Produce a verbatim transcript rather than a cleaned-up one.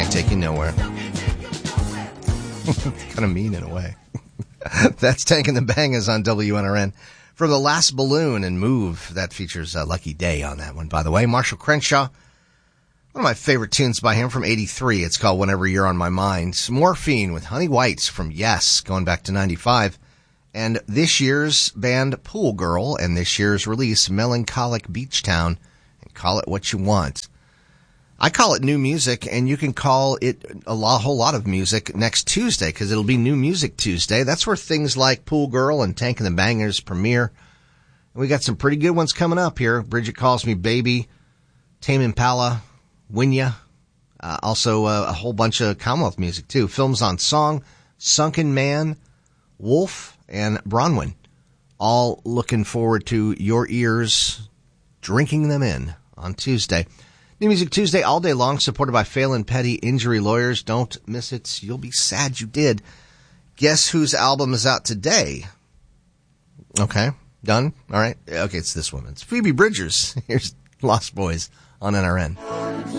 may take you nowhere. Kind of mean in a way. That's Tank and the Bangas on W N R N. From The Last Balloon and Move, that features uh, Lucky Day on that one, by the way. Marshall Crenshaw, one of my favorite tunes by him from eighty-three. It's called Whenever You're on My Mind. Morphine with Honey Whites from Yes, going back to ninety-five. And this year's band Pool Girl, and this year's release, Melancholic Beach Town, and Call It What You Want. I call it new music, and you can call it a lot, whole lot of music next Tuesday, because it'll be New Music Tuesday. That's where things like Pool Girl and Tank and the Bangers premiere. And we got some pretty good ones coming up here. Bridget Calls Me Baby, Tame Impala, Winya, uh, also uh, a whole bunch of Commonwealth music, too. Films on Song, Sunken Man, Wolf, and Bronwyn. All looking forward to your ears drinking them in on Tuesday. New Music Tuesday all day long, supported by Phelan Petty Injury Lawyers. Don't miss it. You'll be sad you did. Guess whose album is out today? Okay, done? All right. Okay, it's this woman. It's Phoebe Bridgers. Here's Lost Boys on N R N.